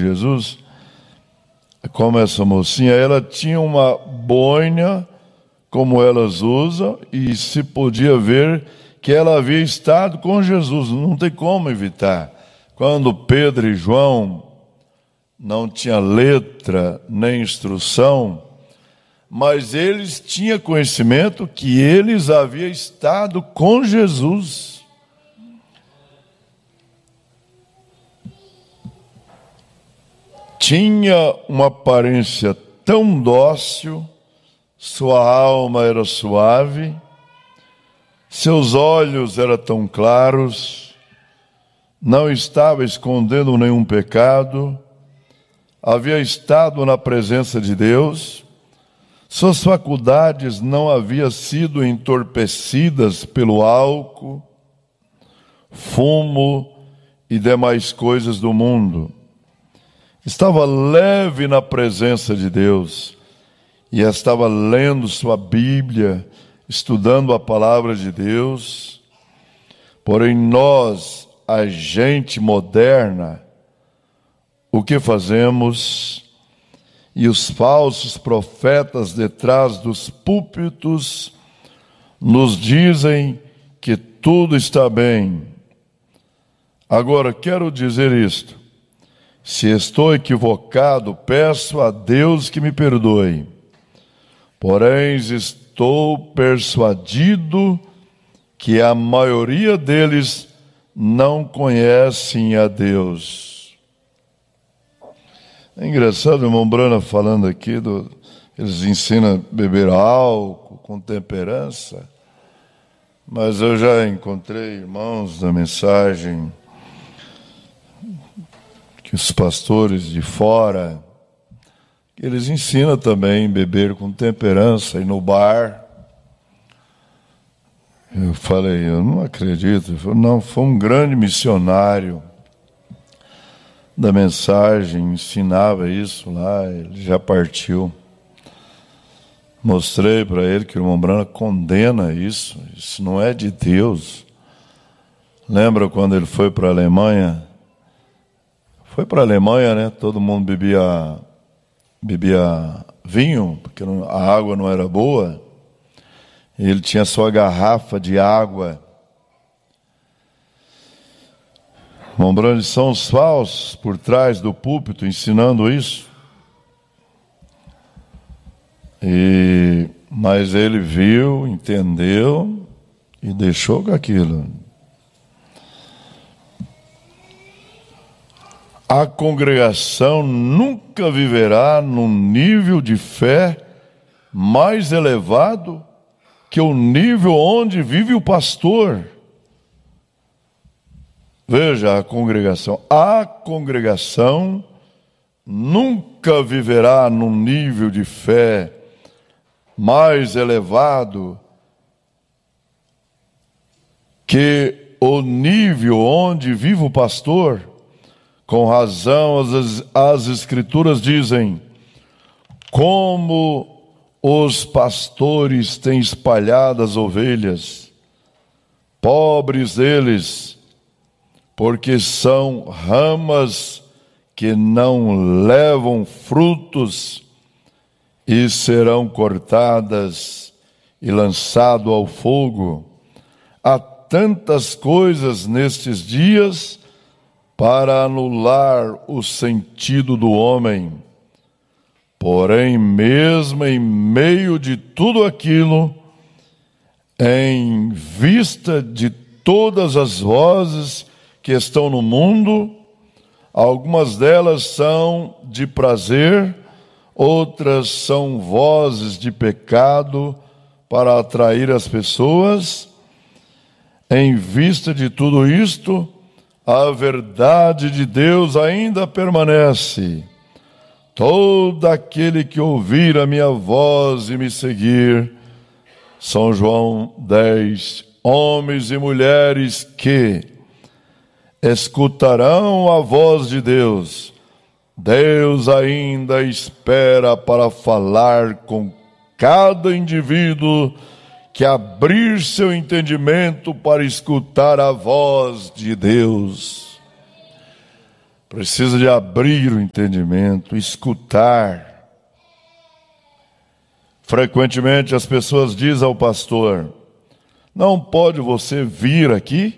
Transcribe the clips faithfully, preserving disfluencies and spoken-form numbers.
Jesus, como essa mocinha, ela tinha uma boina, como elas usam, e se podia ver que ela havia estado com Jesus, não tem como evitar. Quando Pedro e João não tinham letra nem instrução, mas eles tinham conhecimento que eles haviam estado com Jesus. Tinha uma aparência tão dócil, sua alma era suave, seus olhos eram tão claros, não estava escondendo nenhum pecado, havia estado na presença de Deus, suas faculdades não haviam sido entorpecidas pelo álcool, fumo e demais coisas do mundo. Estava leve na presença de Deus e estava lendo sua Bíblia, estudando a palavra de Deus. Porém, nós, a gente moderna, o que fazemos? E os falsos profetas detrás dos púlpitos nos dizem que tudo está bem. Agora, quero dizer isto. Se estou equivocado, peço a Deus que me perdoe. Porém, estou persuadido que a maioria deles não conhecem a Deus. É engraçado, o irmão Brana falando aqui, do, eles ensinam a beber álcool com temperança, mas eu já encontrei irmãos da mensagem que os pastores de fora, eles ensinam também a beber com temperança e no bar. Eu falei, eu não acredito. Ele falou, não, foi um grande missionário da mensagem, ensinava isso lá, ele já partiu. Mostrei para ele que o irmão Brana condena isso, isso não é de Deus. Lembra quando ele foi para a Alemanha? Foi para a Alemanha, né? Todo mundo bebia, bebia vinho, porque a água não era boa. Ele tinha sua garrafa de água. Irmão Brana, são os falsos por trás do púlpito ensinando isso. E, mas ele viu, entendeu e deixou com aquilo. A congregação nunca viverá num nível de fé mais elevado que o nível onde vive o pastor. Veja a congregação. A congregação nunca viverá num nível de fé mais elevado que o nível onde vive o pastor. Com razão, as, as Escrituras dizem, como os pastores têm espalhado as ovelhas, pobres eles, porque são ramas que não levam frutos e serão cortadas e lançado ao fogo. Há tantas coisas nestes dias para anular o sentido do homem. Porém, mesmo em meio de tudo aquilo, em vista de todas as vozes que estão no mundo, algumas delas são de prazer, outras são vozes de pecado para atrair as pessoas. Em vista de tudo isto, a verdade de Deus ainda permanece. Todo aquele que ouvir a minha voz e me seguir, São João dez, homens e mulheres que escutarão a voz de Deus, Deus ainda espera para falar com cada indivíduo que abrir seu entendimento para escutar a voz de Deus. Precisa de abrir o entendimento, escutar. Frequentemente as pessoas dizem ao pastor: não pode você vir aqui?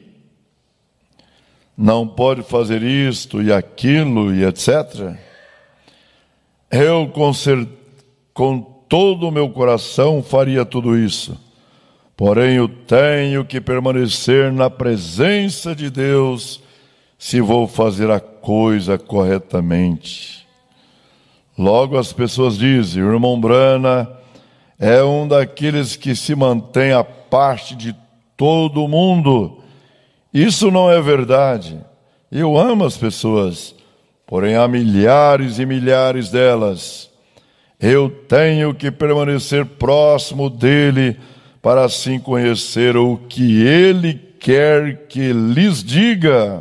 Não pode fazer isto e aquilo e etcétera. Eu com, cer- com todo o meu coração faria tudo isso. Porém eu tenho que permanecer na presença de Deus se vou fazer a coisa corretamente. Logo as pessoas dizem: o irmão Brana é um daqueles que se mantém à parte de todo mundo. Isso não é verdade. Eu amo as pessoas, porém há milhares e milhares delas. Eu tenho que permanecer próximo dele para assim conhecer o que ele quer que lhes diga.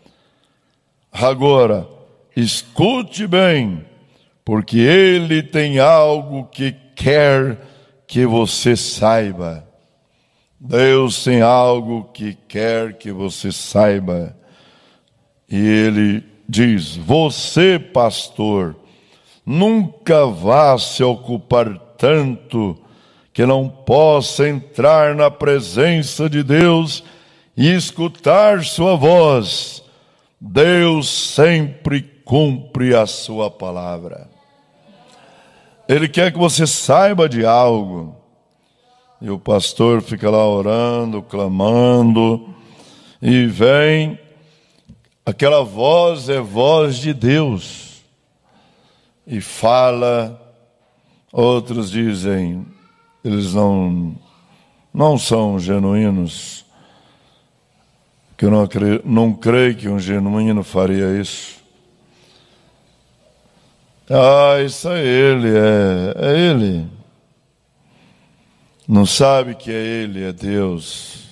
Agora, escute bem, porque ele tem algo que quer que você saiba. Deus tem algo que quer que você saiba. E ele diz: você, pastor, nunca vá se ocupar tanto que não possa entrar na presença de Deus e escutar sua voz. Deus sempre cumpre a sua palavra. Ele quer que você saiba de algo. E o pastor fica lá orando, clamando, e vem, aquela voz é voz de Deus, e fala. Outros dizem, eles não, não são genuínos, que eu não, acredito, não creio que um genuíno faria isso. Ah, isso é ele, é, é ele. Não sabe que é ele, é Deus.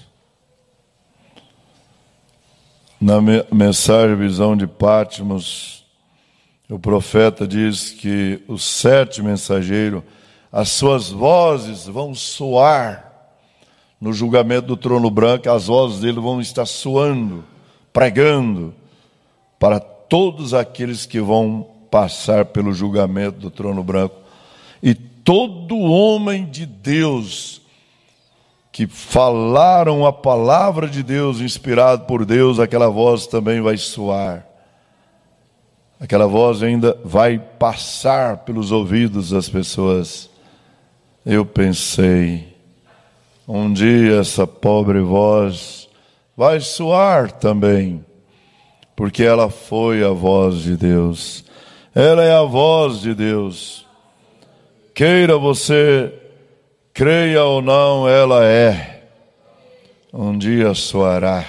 Na mensagem Visão de Patmos, o profeta diz que os sete mensageiros, as suas vozes vão soar no julgamento do trono branco, as vozes dele vão estar soando, pregando para todos aqueles que vão passar pelo julgamento do trono branco. E todo homem de Deus que falaram a palavra de Deus, inspirado por Deus, aquela voz também vai soar. Aquela voz ainda vai passar pelos ouvidos das pessoas. Eu pensei, um dia essa pobre voz vai soar também, porque ela foi a voz de Deus. Ela é a voz de Deus. Queira você, creia ou não, ela é. Um dia soará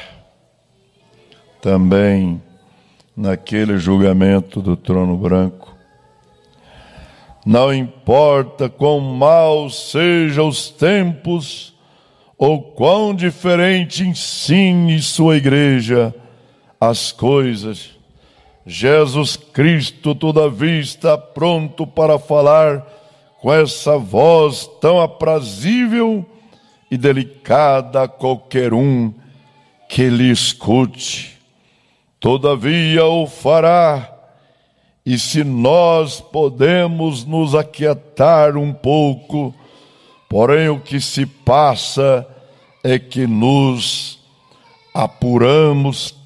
também naquele julgamento do trono branco. Não importa quão maus sejam os tempos, ou quão diferente ensine sua igreja as coisas, Jesus Cristo todavia está pronto para falar com essa voz tão aprazível e delicada a qualquer um que lhe escute. Todavia o fará, e se nós podemos nos aquietar um pouco, porém o que se passa é que nos apuramos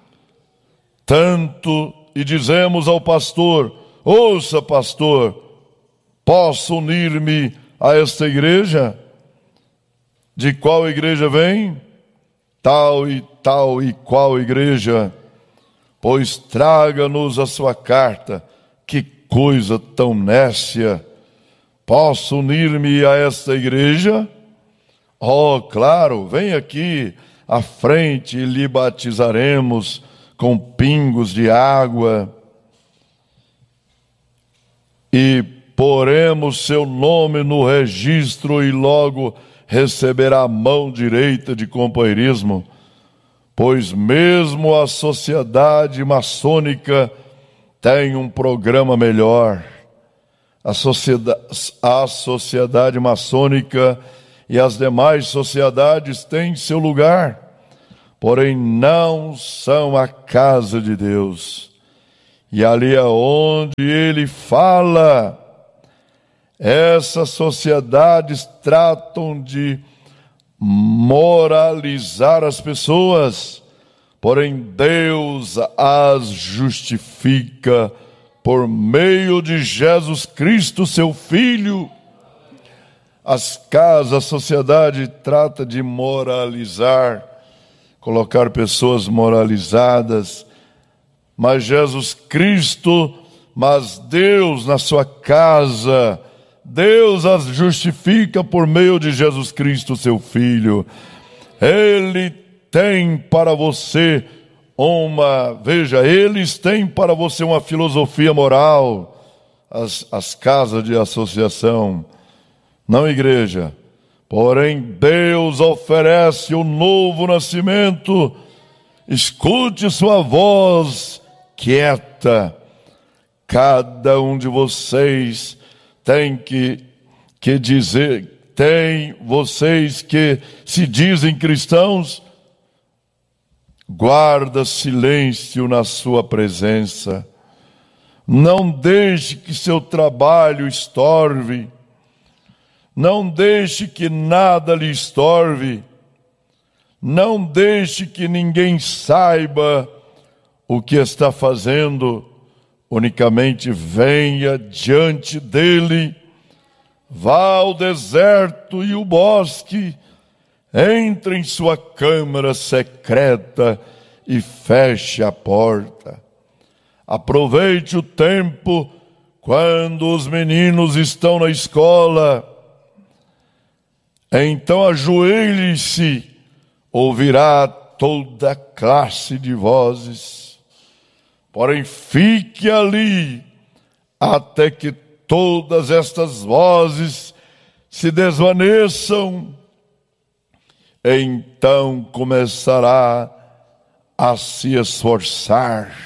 tanto e dizemos ao pastor: ouça, pastor, posso unir-me a esta igreja? De qual igreja vem? Tal e tal e qual igreja? Pois traga-nos a sua carta. Que coisa tão nécia! Posso unir-me a esta igreja? Oh, claro, vem aqui à frente e lhe batizaremos com pingos de água e poremos seu nome no registro e logo receberá a mão direita de companheirismo, pois mesmo a sociedade maçônica tem um programa melhor. A sociedade, a sociedade maçônica e as demais sociedades têm seu lugar, porém não são a casa de Deus. E ali é onde ele fala. Essas sociedades tratam de moralizar as pessoas, porém Deus as justifica por meio de Jesus Cristo, seu Filho. As casas, a sociedade trata de moralizar, colocar pessoas moralizadas, mas Jesus Cristo, mas Deus na sua casa, Deus as justifica por meio de Jesus Cristo, seu Filho. Ele tem para você uma, veja, eles têm para você uma filosofia moral, as, as casas de associação, não igreja. Porém, Deus oferece o novo nascimento. Escute sua voz quieta. Cada um de vocês tem que, que dizer, tem vocês que se dizem cristãos, guarda silêncio na sua presença. Não deixe que seu trabalho estorve. Não deixe que nada lhe estorve. Não deixe que ninguém saiba o que está fazendo. Unicamente venha diante dele, vá ao deserto e o bosque, entre em sua câmara secreta e feche a porta. Aproveite o tempo quando os meninos estão na escola. Então ajoelhe-se, ouvirá toda classe de vozes. Porém, fique ali até que todas estas vozes se desvaneçam. Então começará a se esforçar.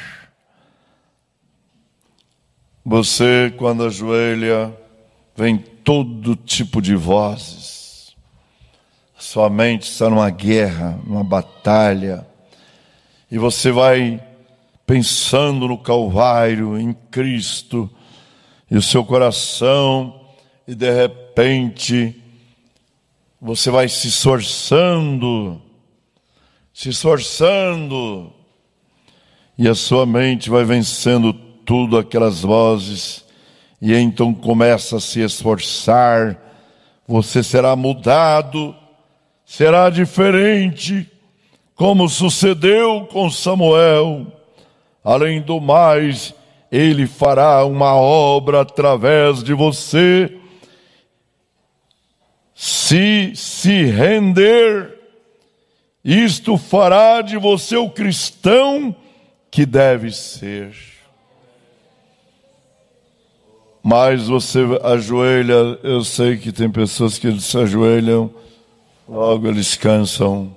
Você, quando ajoelha, vem todo tipo de vozes. Sua mente está numa guerra, numa batalha. E você vai pensando no Calvário, em Cristo, e o seu coração, e de repente, você vai se esforçando, se esforçando, e a sua mente vai vencendo tudo aquelas vozes, e então começa a se esforçar, você será mudado, será diferente, como sucedeu com Samuel. Além do mais, ele fará uma obra através de você. Se se render, isto fará de você o cristão que deve ser. Mas você ajoelha, eu sei que tem pessoas que se ajoelham, logo eles cansam.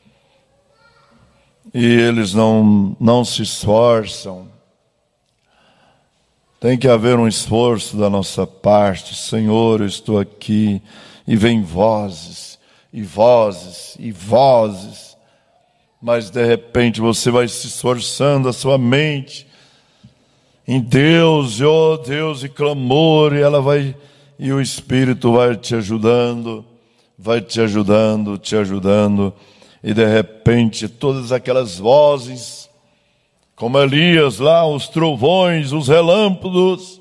E eles não, não se esforçam. Tem que haver um esforço da nossa parte. Senhor, eu estou aqui. E vem vozes, e vozes, e vozes. Mas de repente você vai se esforçando a sua mente em Deus, oh Deus, e clamor, e ela vai, e o Espírito vai te ajudando, vai te ajudando, te ajudando. E de repente todas aquelas vozes, como Elias lá, os trovões, os relâmpagos,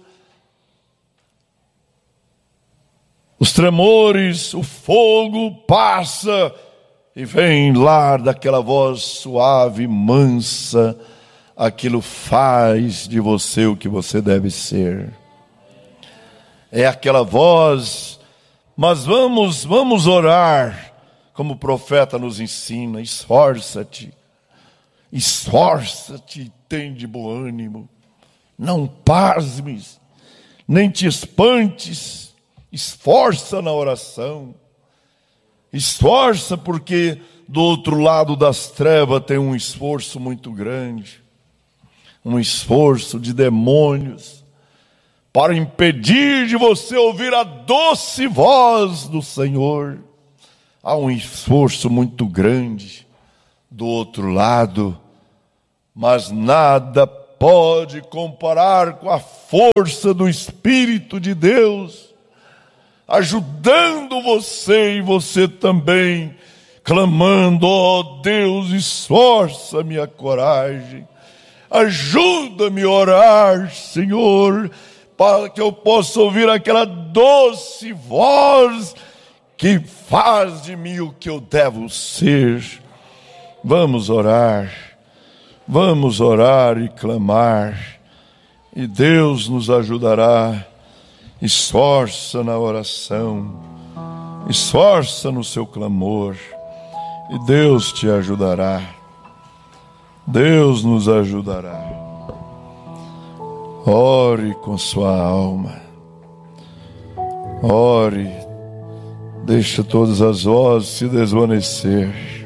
os tremores, o fogo passa e vem lá daquela voz suave, mansa, aquilo faz de você o que você deve ser. É aquela voz, mas vamos, vamos orar. Como o profeta nos ensina, esforça-te, esforça-te, tem de bom ânimo, não pasmes, nem te espantes, esforça na oração, esforça porque do outro lado das trevas tem um esforço muito grande, um esforço de demônios, para impedir de você ouvir a doce voz do Senhor. Há um esforço muito grande do outro lado, mas nada pode comparar com a força do Espírito de Deus, ajudando você e você também, clamando: ó Deus, esforça minha coragem, ajuda-me a orar, Senhor, para que eu possa ouvir aquela doce voz que faz de mim o que eu devo ser. Vamos orar, vamos orar e clamar, e Deus nos ajudará. Esforça na oração, esforça no seu clamor, e Deus te ajudará. Deus nos ajudará. Ore com sua alma, ore, deixa todas as vozes se desvanecer.